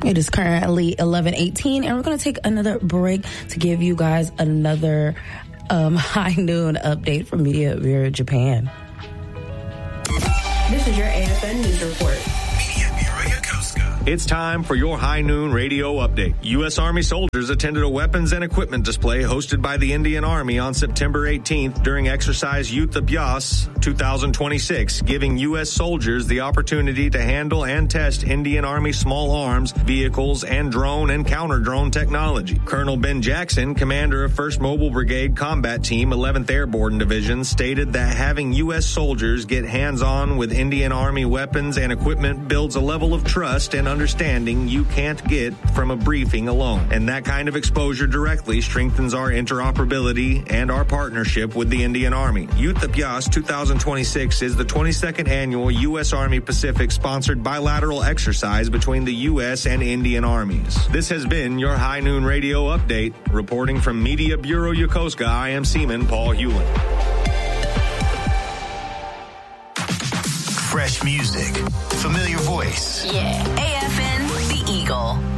It is currently 11:18, and we're going to take another break to give you guys another high noon update from Media Bureau Japan. This is your AFN News Report. It's time for your High Noon Radio Update. U.S. Army soldiers attended a weapons and equipment display hosted by the Indian Army on September 18th during exercise Yuddha Abhyas 2026, giving U.S. soldiers the opportunity to handle and test Indian Army small arms, vehicles, and drone and counter-drone technology. Colonel Ben Jackson, commander of 1st Mobile Brigade Combat Team, 11th Airborne Division, stated that having U.S. soldiers get hands-on with Indian Army weapons and equipment builds a level of trust and understanding you can't get from a briefing alone. And that kind of exposure directly strengthens our interoperability and our partnership with the Indian Army. Yuddha Abhyas 2026 is the 22nd annual U.S. Army Pacific sponsored bilateral exercise between the U.S. and Indian armies. This has been your High Noon Radio Update. Reporting from Media Bureau Yokosuka, I am Seaman Paul Hewlin. Fresh music, familiar voice. Yeah, AFN, The Eagle.